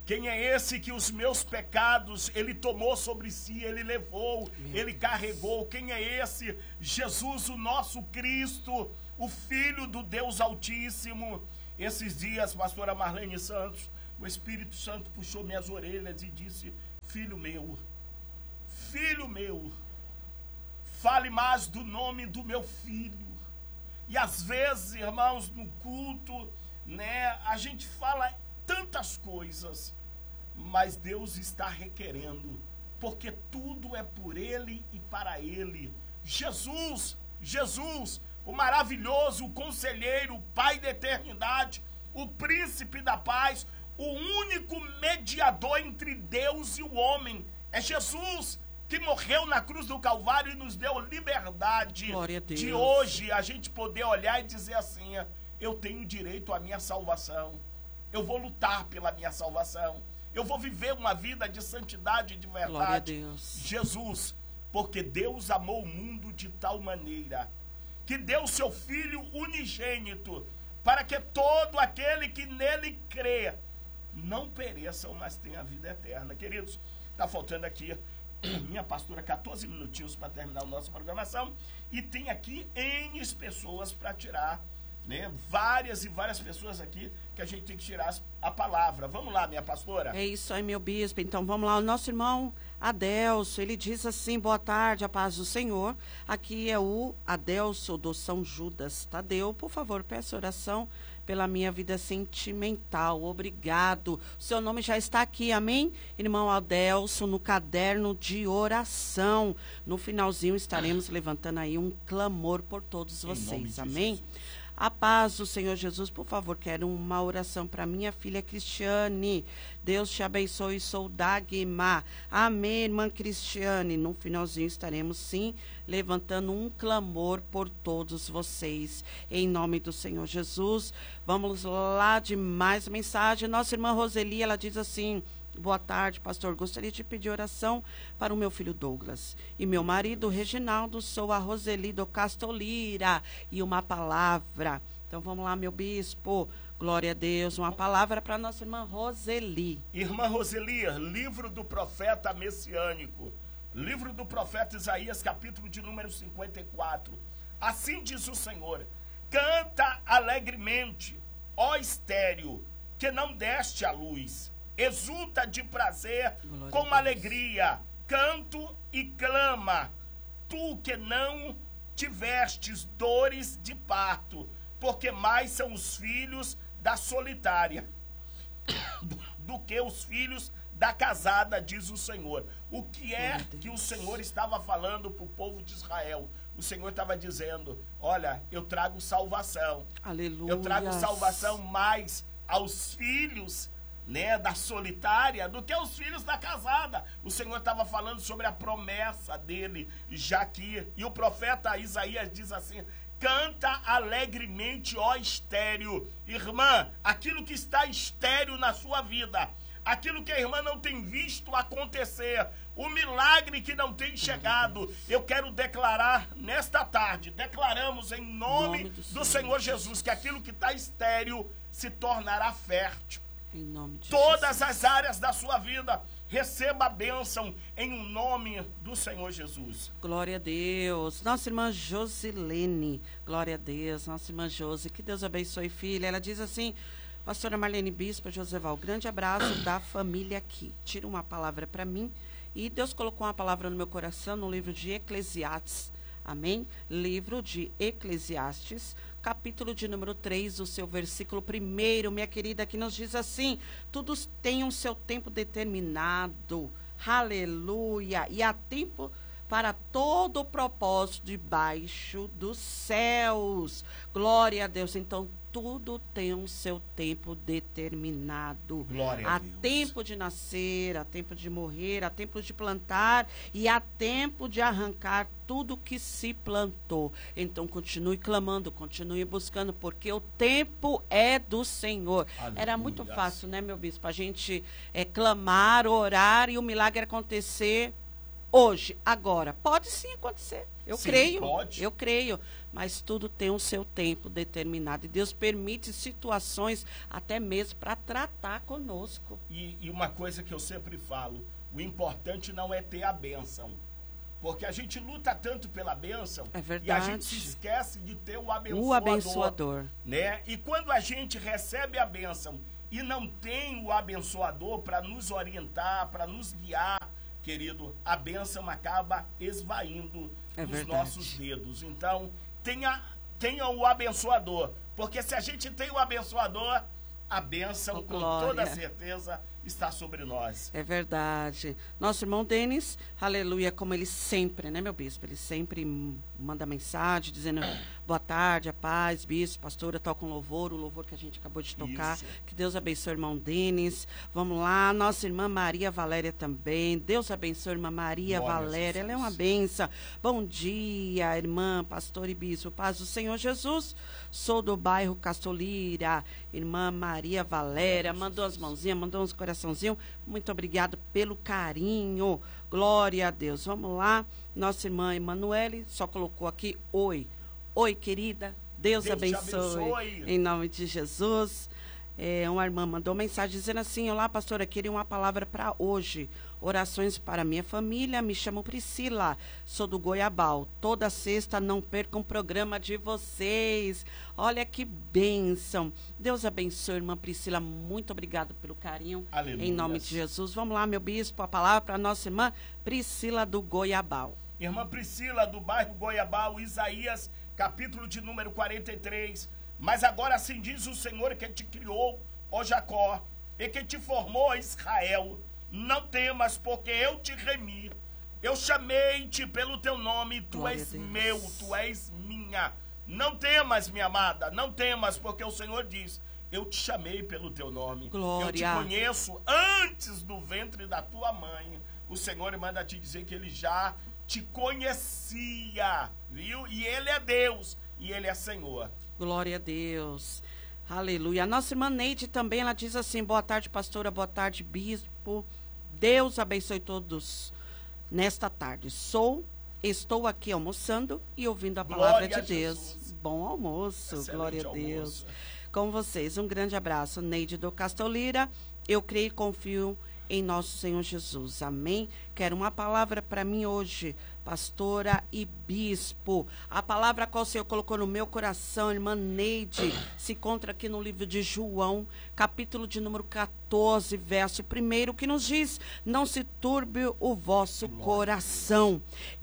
Quem é esse que os meus pecados ele tomou sobre si, ele levou, ele carregou? Quem é esse? Jesus, o nosso Cristo, o Filho do Deus Altíssimo. Esses dias, pastora Marlene Santos, o Espírito Santo puxou minhas orelhas e disse: filho meu, fale mais do nome do meu filho. E às vezes, irmãos, no culto, né, a gente fala tantas coisas, mas Deus está requerendo, porque tudo é por Ele e para Ele. Jesus, o maravilhoso, o conselheiro, o Pai da eternidade, o príncipe da paz, o único mediador entre Deus e o homem, é Jesus, que morreu na cruz do Calvário e nos deu liberdade de hoje a gente poder olhar e dizer assim: eu tenho direito à minha salvação, eu vou lutar pela minha salvação, eu vou viver uma vida de santidade e de verdade. Glória a Deus. Jesus, porque Deus amou o mundo de tal maneira que deu seu Filho unigênito, para que todo aquele que nele crê não pereçam, mas tenha a vida eterna. Queridos, está faltando aqui, minha pastora, 14 minutinhos para terminar a nossa programação, e tem aqui N pessoas para tirar, né? Várias pessoas aqui que a gente tem que tirar a palavra. Vamos lá, minha pastora. É isso aí, meu bispo. Então, vamos lá. O nosso irmão Adelso, ele diz assim: boa tarde, a paz do Senhor. Aqui é o Adelso do São Judas Tadeu. Por favor, peço oração pela minha vida sentimental. Obrigado. O seu nome já está aqui, amém? Irmão Adelso, no caderno de oração. No finalzinho estaremos levantando aí um clamor por todos vocês, amém? A paz do Senhor Jesus, por favor, quero uma oração para minha filha Cristiane. Deus te abençoe, sou Dagmar. Amém, irmã Cristiane. No finalzinho estaremos, sim, levantando um clamor por todos vocês. Em nome do Senhor Jesus. Vamos lá de mais mensagem. Nossa irmã Roseli, ela diz assim: boa tarde, pastor. Gostaria de pedir oração para o meu filho Douglas e meu marido Reginaldo. Sou a Roseli do Castolira. E uma palavra. Então vamos lá, meu bispo. Glória a Deus. Uma palavra para nossa irmã Roseli. Irmã Roseli, livro do profeta messiânico. Livro do profeta Isaías, capítulo de número 54. Assim diz o Senhor: canta alegremente, ó estéreo, que não deste a luz. Exulta de prazer, glória com alegria, canto e clama, tu que não tivestes dores de parto, porque mais são os filhos da solitária do que os filhos da casada, diz o Senhor. O que é que o Senhor estava falando para o povo de Israel? O Senhor estava dizendo: olha, eu trago salvação. Aleluia. Eu trago salvação mais aos filhos, né, da solitária do que aos filhos da casada. O Senhor estava falando sobre a promessa dele já aqui. E o profeta Isaías diz assim: canta alegremente, ó estéreo. Irmã, aquilo que está estéreo na sua vida, aquilo que a irmã não tem visto acontecer, o milagre que não tem chegado, eu quero declarar nesta tarde, declaramos em nome do Senhor Jesus, que aquilo que está estéreo se tornará fértil. Em nome de todas Jesus. As áreas da sua vida, receba a bênção em nome do Senhor Jesus. Glória a Deus. Nossa irmã Josilene, glória a Deus. Nossa irmã Josi, que Deus abençoe, filha. Ela diz assim: pastora Marlene Bispo, Joseval, grande abraço da família aqui. Tira uma palavra para mim. E Deus colocou uma palavra no meu coração no livro de Eclesiastes. Amém? Livro de Eclesiastes, capítulo de número 3, o seu versículo 1, minha querida, que nos diz assim: tudo tem um seu tempo determinado. Aleluia. E há tempo para todo o propósito debaixo dos céus. Glória a Deus. Então, tudo tem um seu tempo determinado. Glória a Há Deus. tempo de nascer, há tempo de morrer, há tempo de plantar e há tempo de arrancar tudo que se plantou. Então, continue clamando, continue buscando, porque o tempo é do Senhor. Aleluia. Era muito fácil, né, meu bispo? A gente clamar, orar e o milagre acontecer hoje, agora. Pode sim acontecer. Eu Sim, creio. pode. Eu creio. Mas tudo tem o seu tempo determinado. E Deus permite situações até mesmo para tratar conosco. E uma coisa que eu sempre falo, o importante não é ter a bênção. Porque a gente luta tanto pela bênção, É verdade. e a gente se esquece de ter o abençoador. O abençoador. Né? E quando a gente recebe a bênção e não tem o abençoador para nos orientar, para nos guiar, querido, a bênção acaba esvaindo dos nossos dedos. Então, tenha o abençoador. Porque se a gente tem o abençoador, a bênção, com toda certeza, está sobre nós. É verdade. Nosso irmão Denis, aleluia, como ele sempre, né, meu bispo? Ele sempre manda mensagem dizendo boa tarde, a paz, bispo, pastora, toca um louvor, o louvor que a gente acabou de tocar. Isso. Que Deus abençoe o irmão Denis. Vamos lá, nossa irmã Maria Valéria também. Deus abençoe a irmã Maria Valéria, ela é uma benção. Bom dia, irmã, pastor e bispo. Paz do Senhor Jesus. Sou do bairro Castolira. Irmã Maria Valéria, mandou as mãozinhas, mandou uns coraçãozinhos. Muito obrigado pelo carinho. Glória a Deus. Vamos lá. Nossa irmã Emanuele só colocou aqui, oi. Oi, querida. Deus abençoe. Em nome de Jesus. Uma irmã mandou mensagem dizendo assim: olá, pastora, queria uma palavra para hoje. Orações para minha família. Me chamo Priscila, sou do Goiabal. Toda sexta não perca um programa de vocês. Olha que bênção. Deus abençoe, irmã Priscila. Muito obrigado pelo carinho. Aleluia. Em nome de Jesus. Vamos lá, meu bispo, a palavra para nossa irmã Priscila do Goiabal. Irmã Priscila, do bairro Goiabal, Isaías, capítulo de número 43. Mas agora assim diz o Senhor que te criou, ó Jacó, e que te formou, ó Israel. Não temas, porque eu te remi. Eu chamei-te pelo teu nome, tu és meu, tu és minha. Não temas, minha amada, não temas, porque o Senhor diz: eu te chamei pelo teu nome. Glória. Eu te conheço antes do ventre da tua mãe. O Senhor manda te dizer que ele já te conhecia, viu? E ele é Deus, e ele é Senhor. Glória a Deus. Aleluia. A nossa irmã Neide também, ela diz assim: boa tarde, pastora, boa tarde, bispo. Deus abençoe todos nesta tarde. Estou aqui almoçando e ouvindo a palavra de Deus. Jesus. Bom almoço. Excelente. Glória a Deus. Almoço. Com vocês, um grande abraço. Neide do Castolira, eu creio e confio em nosso Senhor Jesus. Amém. Quero uma palavra para mim hoje, pastora e bispo. A palavra qual o Senhor colocou no meu coração, irmã Neide, se encontra aqui no livro de João, capítulo de número 14, verso 1, que nos diz: não se turbe o vosso coração.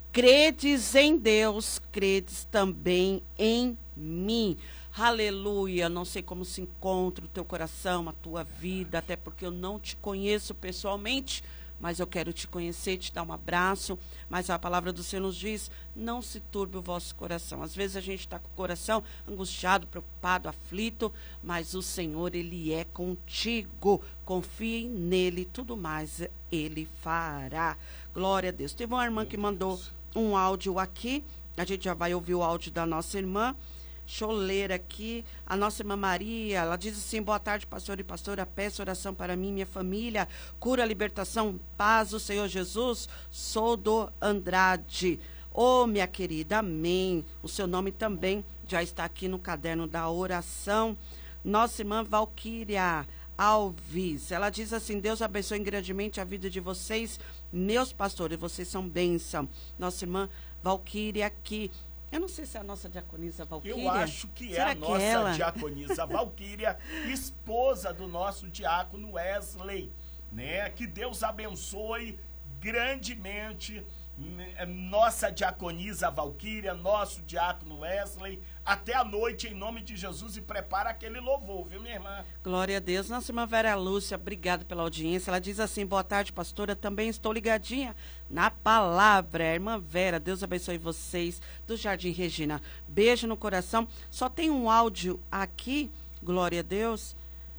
Credes em Deus, credes também em mim. Aleluia, não sei como se encontra o teu coração, a tua vida, até porque eu não te conheço pessoalmente, mas eu quero te conhecer, te dar um abraço. Mas a palavra do Senhor nos diz: não se turbe o vosso coração. Às vezes a gente está com o coração angustiado, preocupado, aflito, mas o Senhor, Ele é contigo. Confie nele, tudo mais Ele fará. Glória a Deus. Teve uma irmã que mandou um áudio aqui, a gente já vai ouvir o áudio da nossa irmã. Deixa eu ler aqui, a nossa irmã Maria, ela diz assim: boa tarde, pastor e pastora, peço oração para mim e minha família, cura, libertação, paz, o Senhor Jesus, sou do Andrade. Ô, minha querida, amém. O seu nome também já está aqui no caderno da oração. Nossa irmã Valquíria Alves, ela diz assim: Deus abençoe grandemente a vida de vocês, meus pastores, vocês são bênção. Nossa irmã Valquíria aqui. Eu não sei se é a nossa diaconisa Valquíria. Eu acho que Será é a nossa ela? diaconisa Valquíria, esposa do nosso diácono Wesley, né? Que Deus abençoe grandemente nossa diaconisa Valquíria, nosso diácono Wesley, até a noite, em nome de Jesus, e prepara aquele louvor, viu, minha irmã? Glória a Deus. Nossa irmã Vera Lúcia, obrigado pela audiência. Ela diz assim: boa tarde, pastora, também estou ligadinha na palavra. Irmã Vera, Deus abençoe vocês, do Jardim Regina. Beijo no coração. Só tem um áudio aqui, glória a Deus.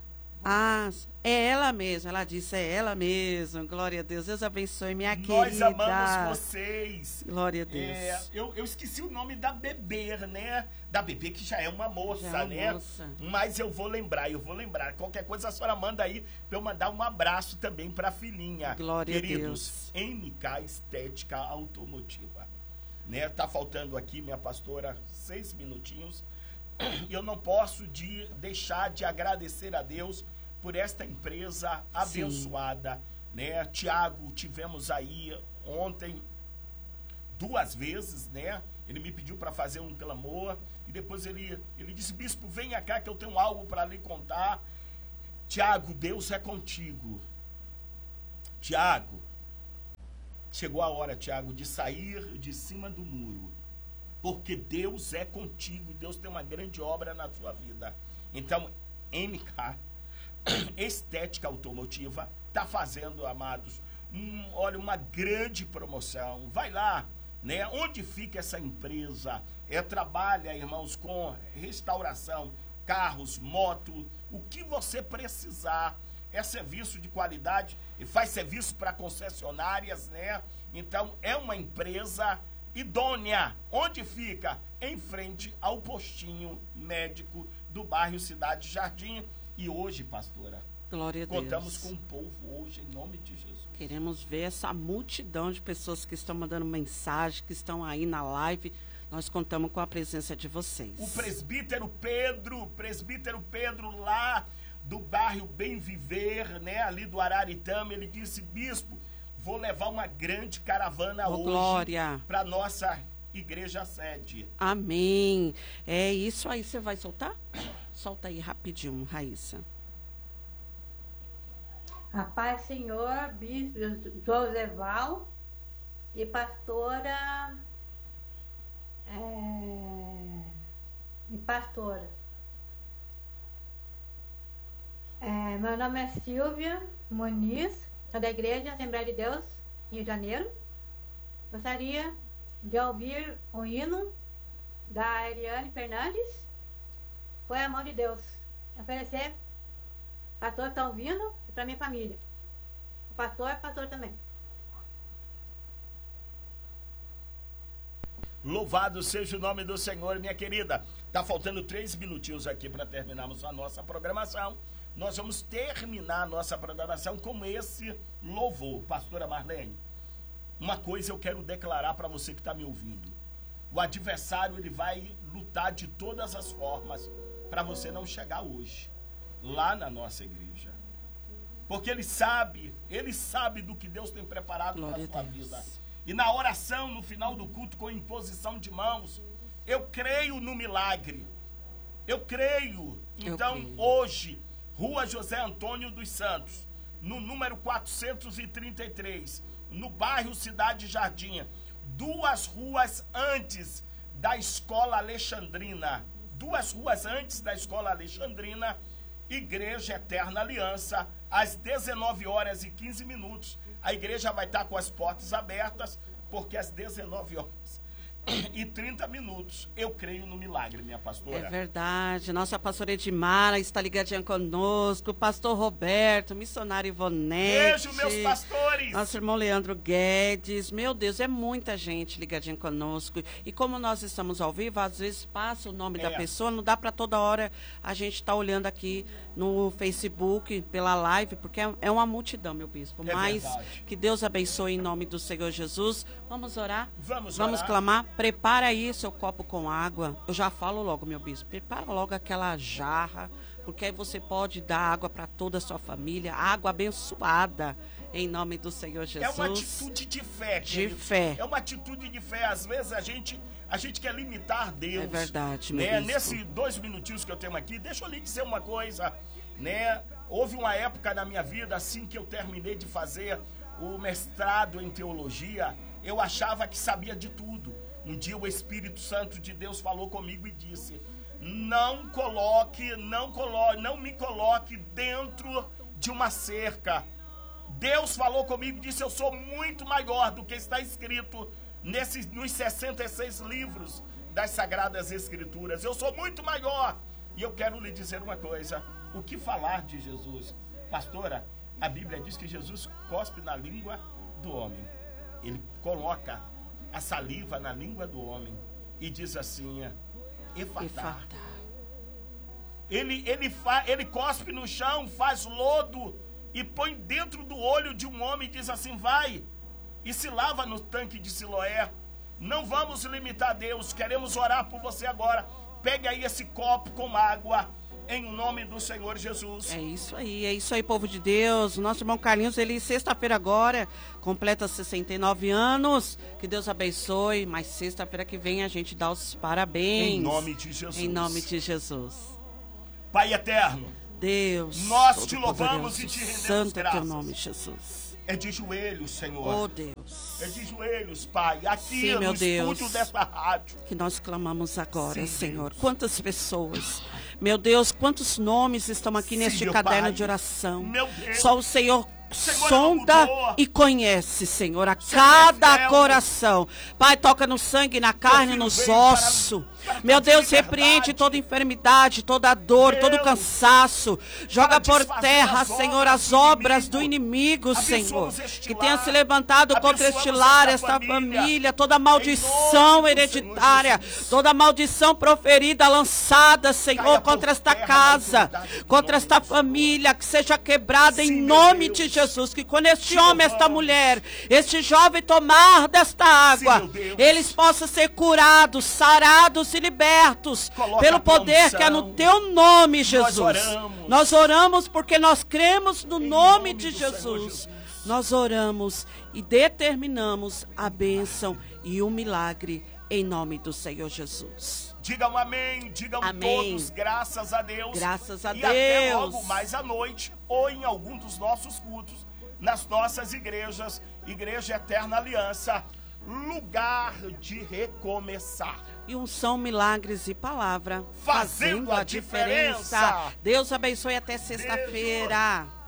Ah, é ela mesma. Ela disse, é ela mesma. Glória a Deus. Deus abençoe, minha querida. Nós amamos vocês. Glória a Deus. Eu esqueci o nome da bebê, né? Da bebê, que já é uma moça, Já é uma né? moça. Mas eu vou lembrar. Qualquer coisa a senhora manda aí pra eu mandar um abraço também pra filhinha. Glória Queridos, a Deus. MK Estética Automotiva. Né? Tá faltando aqui, minha pastora, 6 minutinhos. Eu não posso deixar de agradecer a Deus por esta empresa abençoada, né? Tiago, tivemos aí ontem 2 vezes, né? Ele me pediu para fazer um clamor e depois ele disse, bispo, venha cá que eu tenho algo para lhe contar. Tiago, Deus é contigo. Tiago, chegou a hora, Tiago, de sair de cima do muro. Porque Deus é contigo, Deus tem uma grande obra na sua vida. Então, MK Estética Automotiva está fazendo, amados, uma grande promoção. Vai lá, né? Onde fica essa empresa? Trabalha, irmãos, com restauração, carros, moto, o que você precisar. É serviço de qualidade e faz serviço para concessionárias, né? Então, é uma empresa idônea. Onde fica? Em frente ao postinho médico do bairro Cidade Jardim. E hoje, pastora, Glória a Deus. Contamos com o povo hoje, em nome de Jesus. Queremos ver essa multidão de pessoas que estão mandando mensagem, que estão aí na live. Nós contamos com a presença de vocês. O presbítero Pedro lá do bairro Bem Viver, né, ali do Araritama, ele disse, bispo, vou levar uma grande caravana hoje para nossa igreja sede. Amém. É isso aí, você vai soltar? Solta aí rapidinho, Raíssa. A paz, Senhor, bispo Joseval e pastora meu nome é Silvia Muniz, sou da Igreja Assembleia de Deus, Rio de Janeiro. Gostaria de ouvir o hino da Eliane Fernandes, Foi a Mão de Deus. Oferecer, pastor está ouvindo, e para minha família. O pastor é pastor também. Louvado seja o nome do Senhor, minha querida. Tá faltando 3 minutinhos aqui para terminarmos a nossa programação. Nós vamos terminar a nossa programação com esse louvor. Pastora Marlene, uma coisa eu quero declarar para você que está me ouvindo. O adversário, ele vai lutar de todas as formas para você não chegar hoje lá na nossa igreja. Porque ele sabe do que Deus tem preparado para a sua vida. E na oração, no final do culto, com imposição de mãos, eu creio no milagre. Eu creio. Então, hoje, Rua José Antônio dos Santos, no número 433, no bairro Cidade Jardim, 2 ruas antes da Escola Alexandrina. 2 ruas antes da Escola Alexandrina, Igreja Eterna Aliança, às 19h15. A igreja vai estar com as portas abertas, porque às 19h30 eu creio no milagre, minha pastora. É verdade. Nossa pastora Edmara está ligadinha conosco. O pastor Roberto, missionário Ivonete. Beijo, meus pastores. Nosso irmão Leandro Guedes. Meu Deus, é muita gente ligadinha conosco. E como nós estamos ao vivo, às vezes passa o nome da pessoa, não dá para toda hora a gente estar olhando aqui no Facebook, pela live, porque é uma multidão, meu bispo. Mas verdade. Que Deus abençoe em nome do Senhor Jesus. Vamos orar? Vamos orar. Clamar. Prepara aí seu copo com água. Eu já falo logo, meu bispo. Prepara logo aquela jarra, porque aí você pode dar água para toda a sua família. Água abençoada, em nome do Senhor Jesus. É uma atitude de fé. De fé. É uma atitude de fé. Às vezes a gente quer limitar Deus. É verdade, meu bispo. Nesses 2 minutinhos que eu tenho aqui, deixa eu lhe dizer uma coisa. Né? Houve uma época na minha vida, assim que eu terminei de fazer o mestrado em teologia, eu achava que sabia de tudo. Um dia o Espírito Santo de Deus falou comigo e disse: não me coloque dentro de uma cerca. Deus falou comigo e disse: eu sou muito maior do que está escrito nos 66 livros das Sagradas Escrituras. Eu sou muito maior. E eu quero lhe dizer uma coisa: O que falar de Jesus? Pastora, a Bíblia diz que Jesus cospe na língua do homem. Ele coloca a saliva na língua do homem e diz assim, Efatá. Ele cospe no chão, faz lodo e põe dentro do olho de um homem e diz assim, vai e se lava no tanque de Siloé. Não vamos limitar Deus, queremos orar por você agora. Pegue aí esse copo com água, em nome do Senhor Jesus. É isso aí, povo de Deus. O nosso irmão Carlinhos, ele sexta-feira agora completa 69 anos. Que Deus abençoe, mas sexta-feira que vem a gente dá os parabéns. Em nome de Jesus. Em nome de Jesus. Pai eterno, Deus, nós te louvamos e te rendemos santo graças. é teu nome, Jesus. É de joelhos, Senhor. Oh, Deus. É de joelhos, Pai. Aqui Sim, meu no Deus, estúdio desta rádio. que nós clamamos agora, Sim, Senhor. Deus. Quantas pessoas, meu Deus, quantos nomes estão aqui Sim, neste meu caderno Pai. de oração. Meu Deus. Só o Senhor Senhor, sonda mudou. e conhece, Senhor, a Senhor, cada é fiel. coração. Pai, toca no sangue, na carne, filho nos veio ossos. para Meu trazer Deus, liberdade. repreende toda enfermidade, toda dor, todo Deus, cansaço. Joga para por desfazer terra, as Senhor, obras as do obras inimigo. do inimigo, Abençoamos Senhor. este Que lar. tenha se levantado contra este Abençoamos lar, esta esta família. família, toda Em maldição nome do hereditária, Senhor Jesus. toda maldição proferida, lançada, Senhor, Caia por contra esta terra na casa, autoridade do contra nome esta do Senhor. família, que seja quebrada em Sim, meu nome Deus. de Jesus. Que quando este Te homem, esta louvamos. mulher, este jovem tomar desta água, meu Deus. eles possam ser curados, sarados e libertos Coloca pelo a tua poder unção. que é no teu nome, Jesus. oramos. Nós oramos porque nós cremos no Em nome nome de do Senhor Jesus. Jesus. Nós oramos e determinamos a bênção e o milagre em nome do Senhor Jesus. Digam amém, digam Amém. todos, graças a Deus. Graças a e até Deus. logo mais à noite, ou em algum dos nossos cultos, nas nossas igrejas, Igreja Eterna Aliança, lugar de recomeçar. E unção, milagres e palavra Fazendo a diferença. Deus abençoe até sexta-feira.